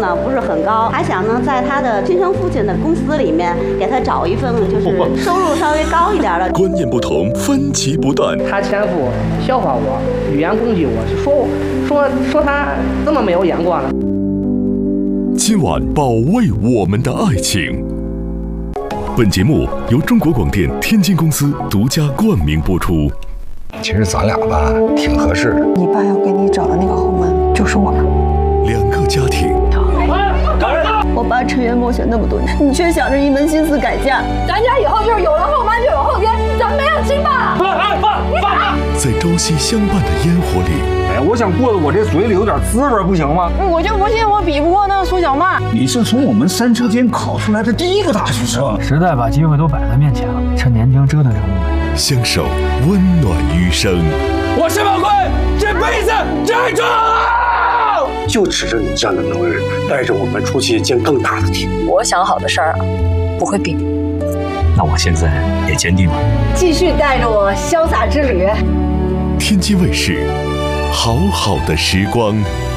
呢不是很高，还想呢在他的亲生父亲的公司里面给他找一份就是收入稍微高一点的。 观念不同，分歧不断。 他前夫笑话我，语言攻击我，说他这么没有眼光了。 今晚保卫我们的爱情。本节目由中国广电天津公司独家冠名播出。 其实咱俩吧，挺合适的。 你爸要给你找的那个后门，就是我了。 两个家庭。 我爸沉冤梦雪那么多年，你却想着一门心思改嫁。 咱家以后就是有了后妈就有后天，咱没有亲爸。 爸！在朝夕相伴的烟火里。 哎，我想过得我这嘴里有点滋味，不行吗？ 我就不信我比不过那个苏小曼。 你是从我们3车间考出来的第一个大学生， 时代把机会都摆在面前了，趁年轻折腾折腾呗。 相守，温暖余生。 我申宝贵这辈子站住！ 就指着你这样的能人，带着我们出去见更大的天。 我想好的事儿不会变。 那我现在也坚定了， 继续带着我潇洒之旅。 天津卫视，好好的时光。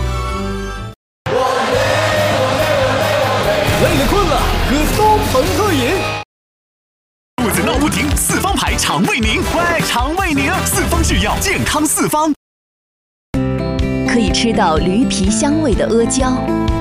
累了困了，喝东鹏特饮。 肚子闹不停，四方牌肠胃宁，快肠胃宁，四方制药，健康四方。 可以吃到驴皮香味的阿胶，